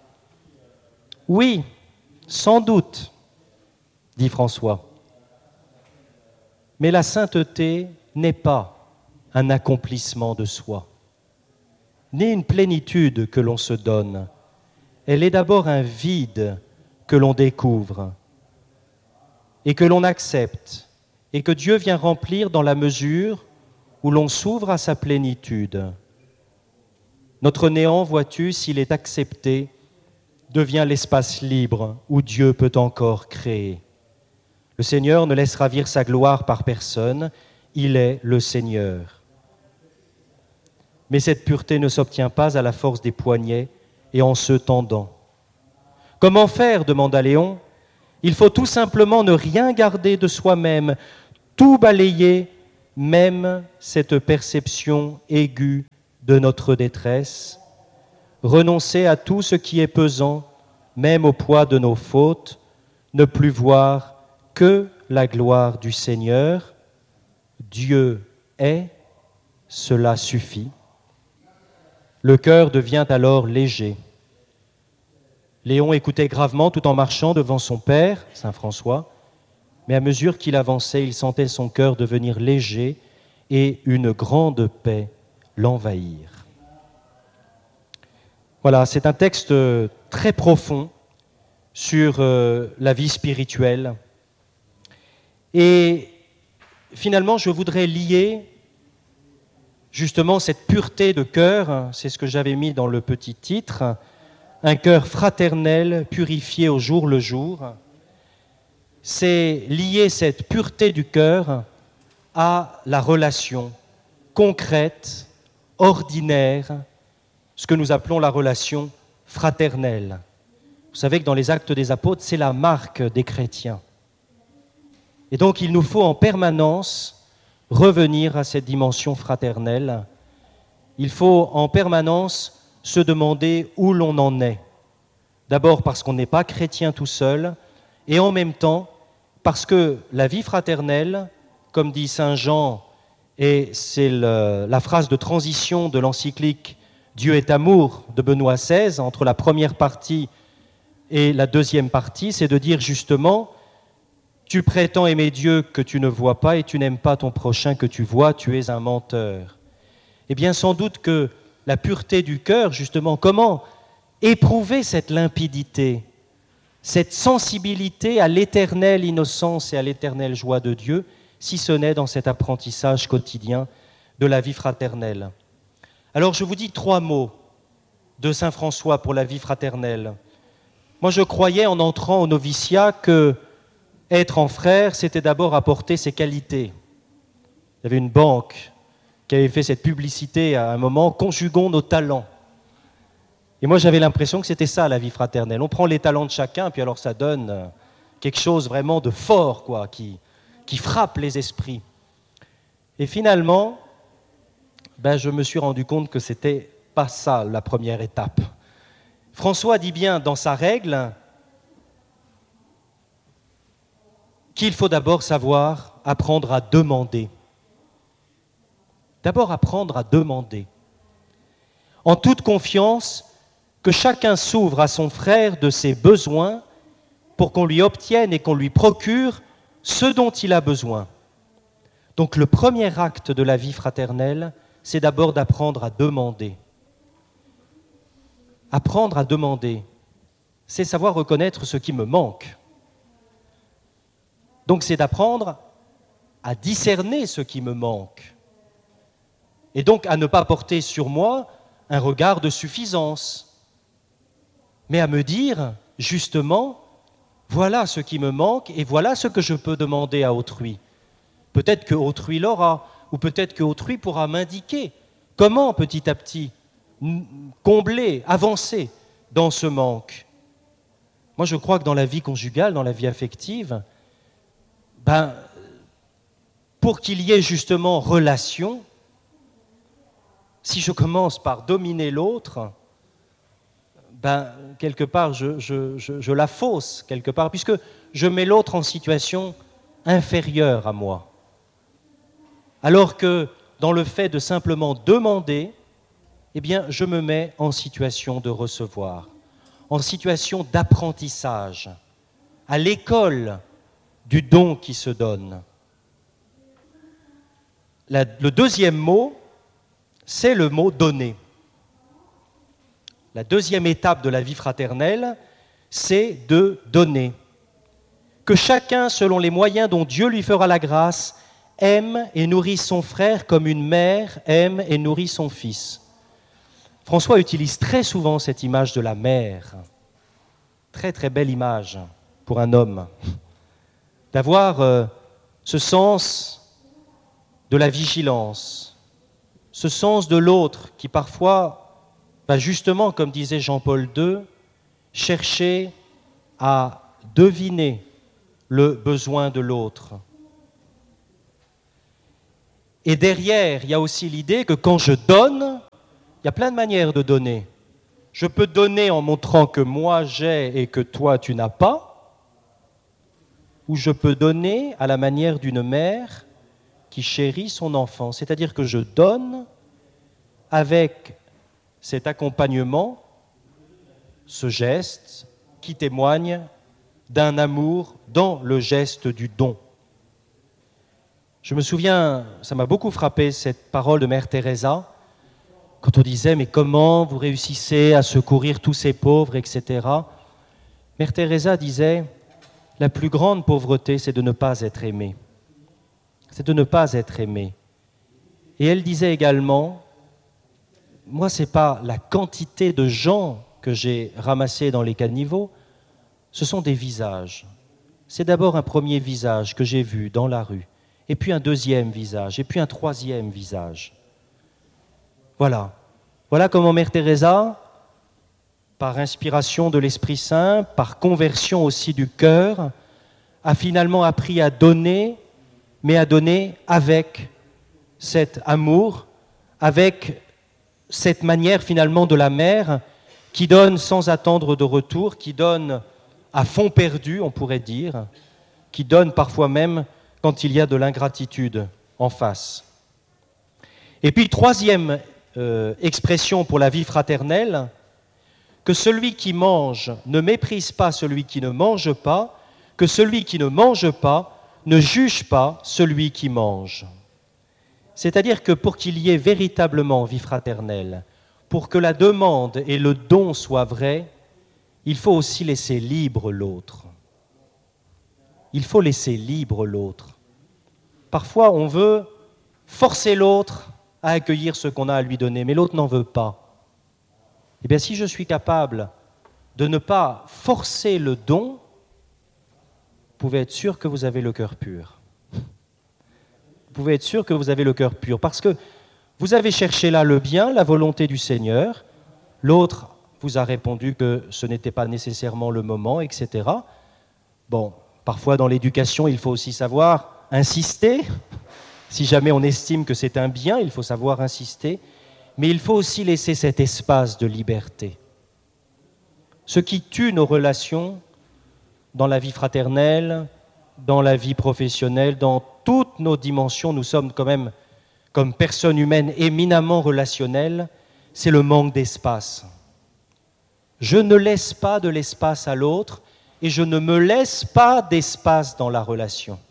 Oui, sans doute, dit François. Mais la sainteté n'est pas un accomplissement de soi, ni une plénitude que l'on se donne. Elle est d'abord un vide que l'on découvre et que l'on accepte et que Dieu vient remplir dans la mesure où l'on s'ouvre à sa plénitude. Notre néant, vois-tu, s'il est accepté, devient l'espace libre où Dieu peut encore créer. Le Seigneur ne laisse ravir sa gloire par personne, il est le Seigneur. Mais cette pureté ne s'obtient pas à la force des poignets et en se tendant. Comment faire ? Demanda Léon. Il faut tout simplement ne rien garder de soi-même, tout balayer, même cette perception aiguë de notre détresse, renoncer à tout ce qui est pesant, même au poids de nos fautes, ne plus voir que la gloire du Seigneur. Dieu est, cela suffit. Le cœur devient alors léger. Léon écoutait gravement tout en marchant devant son père, saint François, mais à mesure qu'il avançait, il sentait son cœur devenir léger et une grande paix l'envahir. Voilà, c'est un texte très profond sur euh, la vie spirituelle. Et finalement, je voudrais lier justement cette pureté de cœur, c'est ce que j'avais mis dans le petit titre, un cœur fraternel, purifié au jour le jour. C'est lier cette pureté du cœur à la relation concrète, ordinaire, ce que nous appelons la relation fraternelle. Vous savez que dans les Actes des Apôtres, c'est la marque des chrétiens. Et donc, il nous faut en permanence revenir à cette dimension fraternelle. Il faut en permanence se demander où l'on en est. D'abord parce qu'on n'est pas chrétien tout seul, et en même temps parce que la vie fraternelle, comme dit saint Jean, et c'est le, la phrase de transition de l'encyclique « Dieu est amour » de Benoît seize, entre la première partie et la deuxième partie, c'est de dire justement « Tu prétends aimer Dieu que tu ne vois pas et tu n'aimes pas ton prochain que tu vois, tu es un menteur. » Eh bien, sans doute que la pureté du cœur, justement, comment éprouver cette limpidité, cette sensibilité à l'éternelle innocence et à l'éternelle joie de Dieu, si ce n'est dans cet apprentissage quotidien de la vie fraternelle. Alors, je vous dis trois mots de saint François pour la vie fraternelle. Moi, je croyais en entrant au noviciat que être en frère, c'était d'abord apporter ses qualités. Il y avait une banque qui avait fait cette publicité à un moment, « Conjuguons nos talents ». Et moi, j'avais l'impression que c'était ça, la vie fraternelle. On prend les talents de chacun, puis alors ça donne quelque chose vraiment de fort, quoi, qui, qui frappe les esprits. Et finalement, ben, je me suis rendu compte que c'était pas ça, la première étape. François dit bien dans sa règle qu'il faut d'abord savoir apprendre à demander. D'abord apprendre à demander. En toute confiance, que chacun s'ouvre à son frère de ses besoins pour qu'on lui obtienne et qu'on lui procure ce dont il a besoin. Donc le premier acte de la vie fraternelle, c'est d'abord d'apprendre à demander. Apprendre à demander, c'est savoir reconnaître ce qui me manque. Donc c'est d'apprendre à discerner ce qui me manque. Et donc à ne pas porter sur moi un regard de suffisance, mais à me dire, justement, voilà ce qui me manque et voilà ce que je peux demander à autrui. Peut-être que autrui l'aura, ou peut-être que autrui pourra m'indiquer comment, petit à petit, combler, avancer dans ce manque. Moi, je crois que dans la vie conjugale, dans la vie affective, ben, pour qu'il y ait justement relation, si je commence par dominer l'autre, ben, quelque part, je, je, je, je la fausse, quelque part, puisque je mets l'autre en situation inférieure à moi. Alors que dans le fait de simplement demander, eh bien, je me mets en situation de recevoir, en situation d'apprentissage, à l'école du don qui se donne. La, le deuxième mot, c'est le mot « donner ». La deuxième étape de la vie fraternelle, c'est de donner. Que chacun, selon les moyens dont Dieu lui fera la grâce, aime et nourrisse son frère comme une mère aime et nourrit son fils. François utilise très souvent cette image de la mère. Très très belle image pour un homme. D'avoir euh, ce sens de la vigilance, ce sens de l'autre qui parfois... Ben justement, comme disait Jean-Paul deux, chercher à deviner le besoin de l'autre. Et derrière, il y a aussi l'idée que quand je donne, il y a plein de manières de donner. Je peux donner en montrant que moi j'ai et que toi tu n'as pas, ou je peux donner à la manière d'une mère qui chérit son enfant. C'est-à-dire que je donne avec cet accompagnement, ce geste qui témoigne d'un amour dans le geste du don. Je me souviens, ça m'a beaucoup frappé cette parole de Mère Teresa, quand on disait « mais comment vous réussissez à secourir tous ces pauvres, et cetera » Mère Teresa disait « la plus grande pauvreté, c'est de ne pas être aimé. C'est de ne pas être aimé. » Et elle disait également « moi, ce n'est pas la quantité de gens que j'ai ramassés dans les caniveaux, ce sont des visages. C'est d'abord un premier visage que j'ai vu dans la rue, et puis un deuxième visage, et puis un troisième visage. » Voilà. Voilà comment Mère Teresa, par inspiration de l'Esprit Saint, par conversion aussi du cœur, a finalement appris à donner, mais à donner avec cet amour, avec cette manière finalement de la mère qui donne sans attendre de retour, qui donne à fond perdu, on pourrait dire, qui donne parfois même quand il y a de l'ingratitude en face. Et puis, troisième euh, expression pour la vie fraternelle, que celui qui mange ne méprise pas celui qui ne mange pas, que celui qui ne mange pas ne juge pas celui qui mange. C'est-à-dire que pour qu'il y ait véritablement vie fraternelle, pour que la demande et le don soient vrais, il faut aussi laisser libre l'autre. Il faut laisser libre l'autre. Parfois, on veut forcer l'autre à accueillir ce qu'on a à lui donner, mais l'autre n'en veut pas. Eh bien, si je suis capable de ne pas forcer le don, vous pouvez être sûr que vous avez le cœur pur. Vous pouvez être sûr que vous avez le cœur pur, parce que vous avez cherché là le bien, la volonté du Seigneur, l'autre vous a répondu que ce n'était pas nécessairement le moment, et cetera. Bon, parfois dans l'éducation, il faut aussi savoir insister. Si jamais on estime que c'est un bien, il faut savoir insister. Mais il faut aussi laisser cet espace de liberté. Ce qui tue nos relations dans la vie fraternelle, dans la vie professionnelle, dans toutes nos dimensions, nous sommes quand même, comme personnes humaines éminemment relationnelles, c'est le manque d'espace. Je ne laisse pas de l'espace à l'autre et je ne me laisse pas d'espace dans la relation.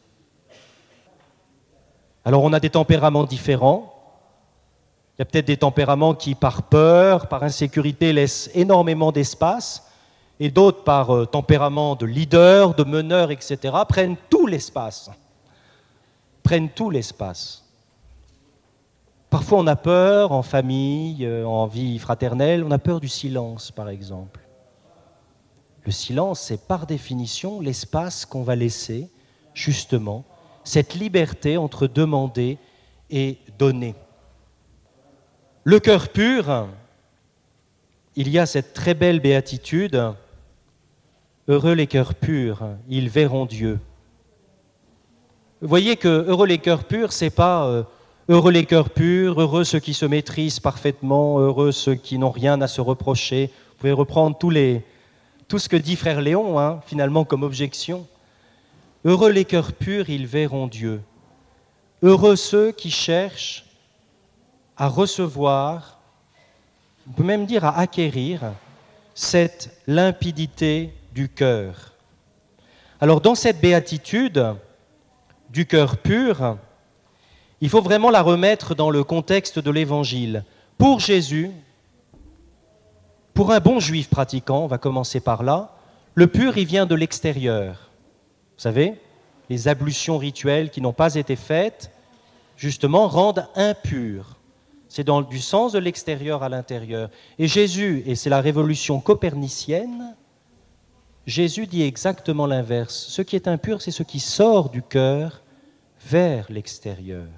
Alors on a des tempéraments différents. Il y a peut-être des tempéraments qui, par peur, par insécurité, laissent énormément d'espace, et d'autres, par euh, tempérament de leader, de meneur, et cetera, prennent tout l'espace. Prennent tout l'espace. Parfois, on a peur, en famille, euh, en vie fraternelle, on a peur du silence, par exemple. Le silence, c'est par définition l'espace qu'on va laisser, justement, cette liberté entre demander et donner. Le cœur pur, il y a cette très belle béatitude, « Heureux les cœurs purs, ils verront Dieu ». Vous voyez que « heureux les cœurs purs », c'est pas euh, « heureux les cœurs purs, heureux ceux qui se maîtrisent parfaitement, heureux ceux qui n'ont rien à se reprocher ». Vous pouvez reprendre tous les, tout ce que dit Frère Léon, hein, finalement, comme objection. « Heureux les cœurs purs, ils verront Dieu ». Heureux ceux qui cherchent à recevoir, on peut même dire à acquérir, cette limpidité du cœur. Alors dans cette béatitude du cœur pur, il faut vraiment la remettre dans le contexte de l'Évangile. Pour Jésus, pour un bon juif pratiquant, on va commencer par là, le pur, il vient de l'extérieur. Vous savez, les ablutions rituelles qui n'ont pas été faites, justement, rendent impur. C'est dans du sens de l'extérieur à l'intérieur. Et Jésus, et c'est la révolution copernicienne, Jésus dit exactement l'inverse. Ce qui est impur, c'est ce qui sort du cœur vers l'extérieur.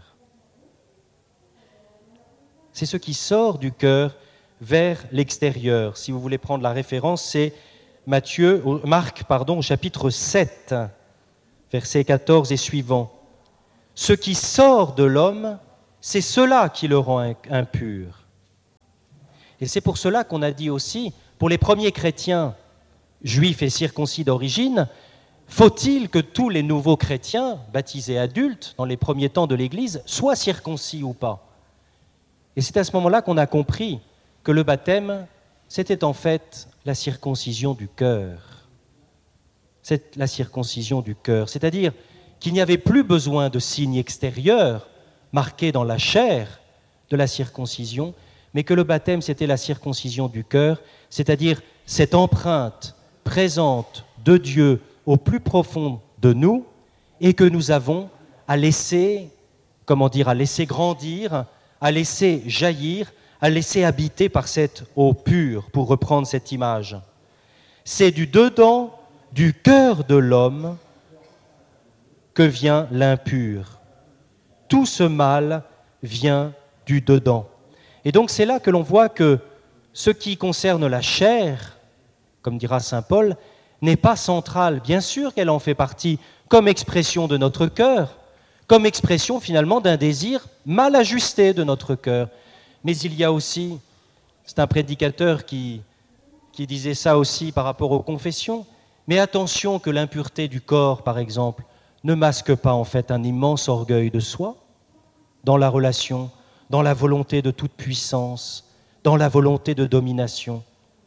C'est ce qui sort du cœur vers l'extérieur. Si vous voulez prendre la référence, c'est Matthieu, Marc, pardon, au chapitre sept, versets quatorze et suivants. Ce qui sort de l'homme c'est cela qui le rend impur. Et c'est pour cela qu'on a dit aussi, pour les premiers chrétiens juifs et circoncis d'origine, faut-il que tous les nouveaux chrétiens, baptisés adultes, dans les premiers temps de l'Église, soient circoncis ou pas? Et c'est à ce moment-là qu'on a compris que le baptême, c'était en fait la circoncision du cœur. C'est la circoncision du cœur, c'est-à-dire qu'il n'y avait plus besoin de signes extérieurs marqués dans la chair de la circoncision, mais que le baptême, c'était la circoncision du cœur, c'est-à-dire cette empreinte présente de Dieu au plus profond de nous et que nous avons à laisser, comment dire, à laisser grandir, à laisser jaillir, à laisser habiter par cette eau pure, pour reprendre cette image. C'est du dedans, du cœur de l'homme, que vient l'impur. Tout ce mal vient du dedans. Et donc c'est là que l'on voit que ce qui concerne la chair, comme dira saint Paul, n'est pas central. Bien sûr qu'elle en fait partie comme expression de notre cœur, comme expression finalement d'un désir mal ajusté de notre cœur. Mais il y a aussi, c'est un prédicateur qui, qui disait ça aussi par rapport aux confessions, mais attention que l'impureté du corps, par exemple, ne masque pas en fait un immense orgueil de soi dans la relation, dans la volonté de toute puissance, dans la volonté de domination.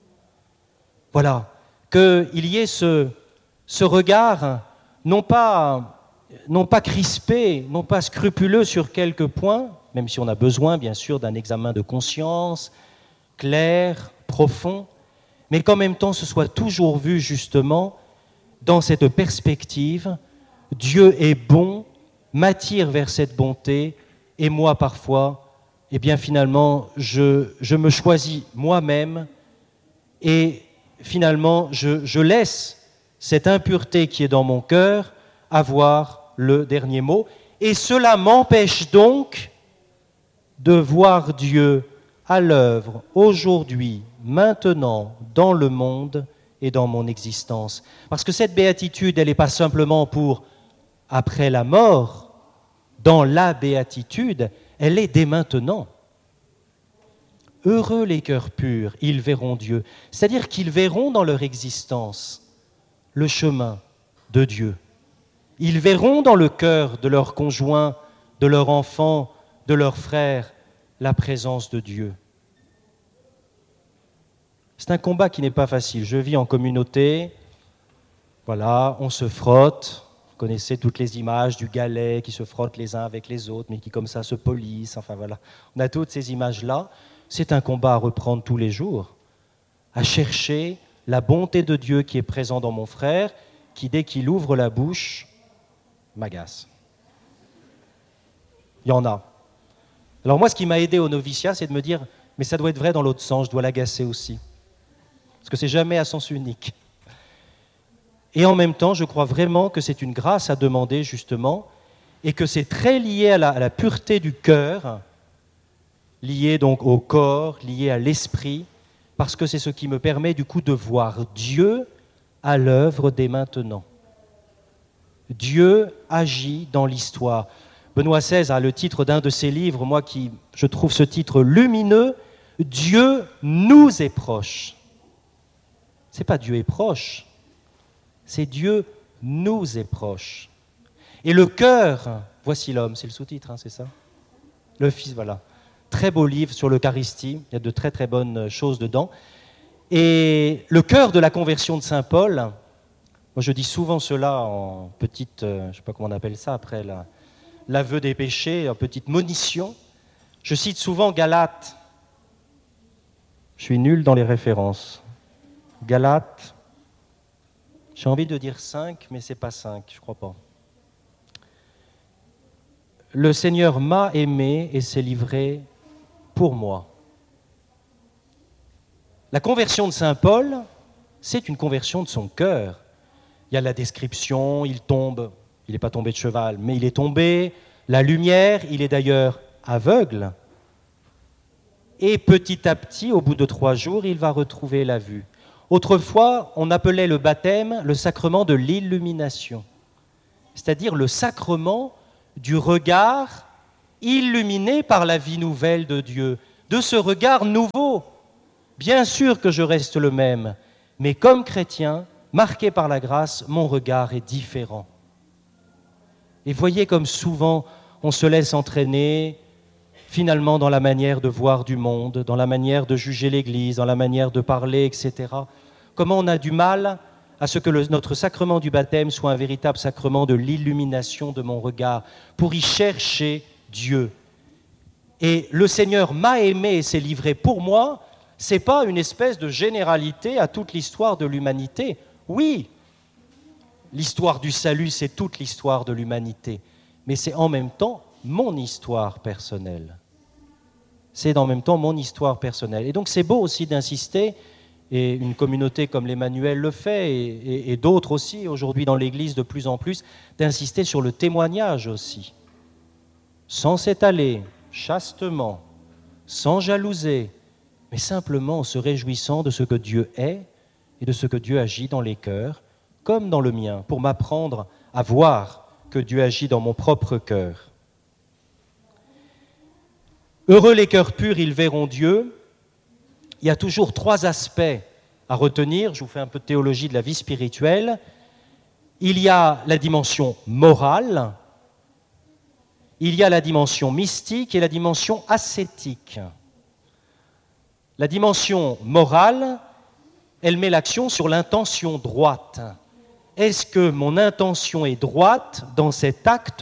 Voilà, qu'il y ait ce, ce regard, non pas, non pas crispé, non pas scrupuleux sur quelques points, même si on a besoin, bien sûr, d'un examen de conscience, clair, profond, mais qu'en même temps, ce soit toujours vu, justement, dans cette perspective, Dieu est bon, m'attire vers cette bonté, et moi, parfois, eh bien, finalement, je, je me choisis moi-même, et finalement, je, je laisse cette impureté qui est dans mon cœur avoir le dernier mot, et cela m'empêche donc de voir Dieu à l'œuvre aujourd'hui, maintenant, dans le monde et dans mon existence. Parce que cette béatitude, elle n'est pas simplement pour après la mort, dans la béatitude, elle est dès maintenant. Heureux les cœurs purs, ils verront Dieu. C'est-à-dire qu'ils verront dans leur existence le chemin de Dieu. Ils verront dans le cœur de leur conjoint, de leur enfant, de leurs frères, la présence de Dieu. C'est un combat qui n'est pas facile. Je vis en communauté, voilà, on se frotte. Vous connaissez toutes les images du galet qui se frottent les uns avec les autres, mais qui comme ça se polissent. Enfin voilà, on a toutes ces images-là. C'est un combat à reprendre tous les jours, à chercher la bonté de Dieu qui est présent dans mon frère, qui dès qu'il ouvre la bouche, m'agace. Il y en a. Alors moi, ce qui m'a aidé au noviciat, c'est de me dire, mais ça doit être vrai dans l'autre sens, je dois l'agacer aussi. Parce que c'est jamais à sens unique. Et en même temps, je crois vraiment que c'est une grâce à demander, justement, et que c'est très lié à la, à la pureté du cœur, lié donc au corps, lié à l'esprit, parce que c'est ce qui me permet du coup de voir Dieu à l'œuvre dès maintenant. Dieu agit dans l'histoire. Benoît seize a le titre d'un de ses livres, moi qui je trouve ce titre lumineux, « Dieu nous est proche ». Ce n'est pas Dieu est proche, c'est Dieu nous est proche. Et le cœur, voici l'homme, c'est le sous-titre, hein, c'est ça? Le Fils, voilà. Très beau livre sur l'Eucharistie, il y a de très très bonnes choses dedans. Et le cœur de la conversion de saint Paul, moi je dis souvent cela en petite, euh, je ne sais pas comment on appelle ça après, la, l'aveu des péchés, en petite monition. Je cite souvent Galates. Je suis nul dans les références. Galates, j'ai envie de dire cinq, mais ce n'est pas cinq, je ne crois pas. Le Seigneur m'a aimé et s'est livré pour moi. La conversion de saint Paul, c'est une conversion de son cœur. Il y a la description, il tombe, il n'est pas tombé de cheval, mais il est tombé, la lumière, il est d'ailleurs aveugle. Et petit à petit, au bout de trois jours, il va retrouver la vue. Autrefois, on appelait le baptême le sacrement de l'illumination, c'est-à-dire le sacrement du regard illuminé par la vie nouvelle de Dieu, de ce regard nouveau. Bien sûr que je reste le même, mais comme chrétien, marqué par la grâce, mon regard est différent. Et voyez comme souvent on se laisse entraîner finalement dans la manière de voir du monde, dans la manière de juger l'Église, dans la manière de parler, et cetera. Comment on a du mal à ce que le, notre sacrement du baptême soit un véritable sacrement de l'illumination de mon regard, pour y chercher Dieu. Et le Seigneur m'a aimé et s'est livré pour moi, ce n'est pas une espèce de généralité à toute l'histoire de l'humanité. Oui, l'histoire du salut, c'est toute l'histoire de l'humanité, mais c'est en même temps mon histoire personnelle. C'est en même temps mon histoire personnelle. Et donc c'est beau aussi d'insister, et une communauté comme l'Emmanuel le fait, et, et, et d'autres aussi, aujourd'hui dans l'Église de plus en plus, d'insister sur le témoignage aussi, sans s'étaler, chastement, sans jalouser, mais simplement en se réjouissant de ce que Dieu est et de ce que Dieu agit dans les cœurs, comme dans le mien, pour m'apprendre à voir que Dieu agit dans mon propre cœur. Heureux les cœurs purs, ils verront Dieu. Il y a toujours trois aspects à retenir. Je vous fais un peu de théologie de la vie spirituelle. Il y a la dimension morale, il y a la dimension mystique et la dimension ascétique. La dimension morale, elle met l'accent sur l'intention droite. Est-ce que mon intention est droite dans cet acte-là ?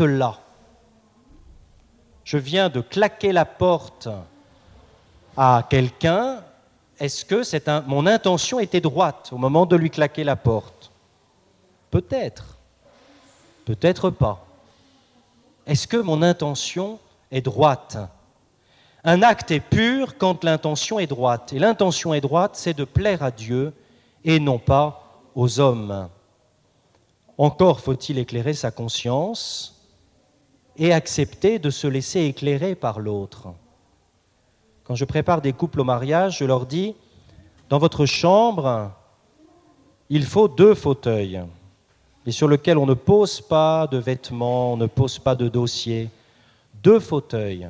Je viens de claquer la porte à quelqu'un, est-ce que c'est un, mon intention était droite au moment de lui claquer la porte ? Peut-être, peut-être pas. Est-ce que mon intention est droite ? Un acte est pur quand l'intention est droite. Et l'intention est droite, c'est de plaire à Dieu et non pas aux hommes. Encore faut-il éclairer sa conscience et accepter de se laisser éclairer par l'autre. Quand je prépare des couples au mariage, je leur dis, dans votre chambre, il faut deux fauteuils, et sur lesquels on ne pose pas de vêtements, on ne pose pas de dossier. Deux fauteuils,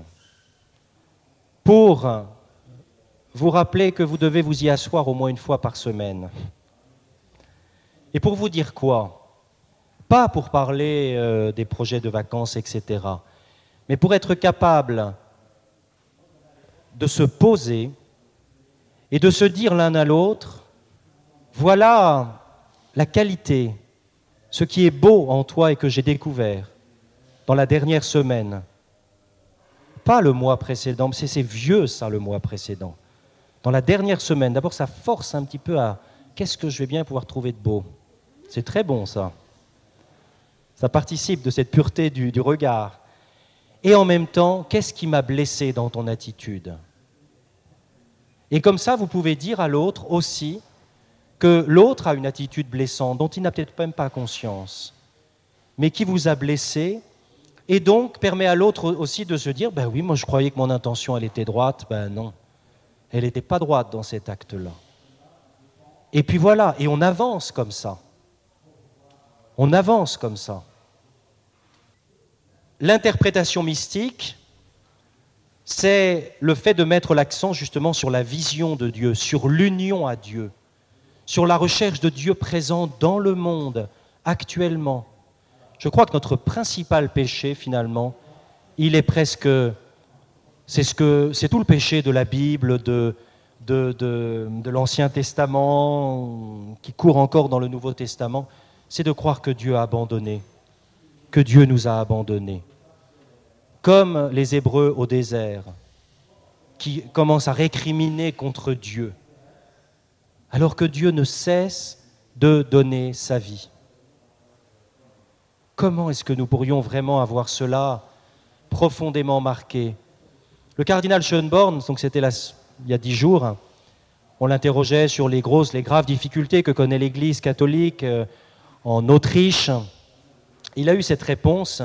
pour vous rappeler que vous devez vous y asseoir au moins une fois par semaine. Et pour vous dire quoi ? Pas pour parler euh, des projets de vacances, et cetera, mais pour être capable de se poser et de se dire l'un à l'autre, voilà la qualité, ce qui est beau en toi et que j'ai découvert dans la dernière semaine. Pas le mois précédent, c'est, c'est vieux ça, le mois précédent. Dans la dernière semaine, d'abord ça force un petit peu à qu'est-ce que je vais bien pouvoir trouver de beau. C'est très bon ça. Ça participe de cette pureté du, du regard. Et en même temps, qu'est-ce qui m'a blessé dans ton attitude ? Et comme ça, vous pouvez dire à l'autre aussi que l'autre a une attitude blessante dont il n'a peut-être même pas conscience, mais qui vous a blessé, et donc permet à l'autre aussi de se dire « ben oui, moi je croyais que mon intention elle était droite, ben non, elle n'était pas droite dans cet acte-là. » Et puis voilà, et on avance comme ça. On avance comme ça. L'interprétation mystique, c'est le fait de mettre l'accent justement sur la vision de Dieu, sur l'union à Dieu, sur la recherche de Dieu présent dans le monde actuellement. Je crois que notre principal péché, finalement, il est presque... C'est, ce que, c'est tout le péché de la Bible, de, de, de, de l'Ancien Testament, qui court encore dans le Nouveau Testament, c'est de croire que Dieu a abandonné, que Dieu nous a abandonnés. Comme les Hébreux au désert, qui commencent à récriminer contre Dieu, alors que Dieu ne cesse de donner sa vie. Comment est-ce que nous pourrions vraiment avoir cela profondément marqué ? Le cardinal Schönborn, donc c'était la, il y a dix jours, on l'interrogeait sur les grosses, les graves difficultés que connaît l'Église catholique euh, en Autriche. Il a eu cette réponse.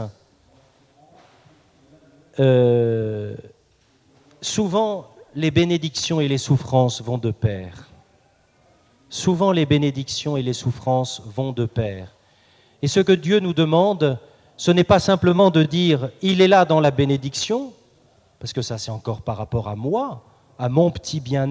Euh, souvent, les bénédictions et les souffrances vont de pair. Souvent, les bénédictions et les souffrances vont de pair. Et ce que Dieu nous demande, ce n'est pas simplement de dire « il est là dans la bénédiction », parce que ça c'est encore par rapport à moi, à mon petit bien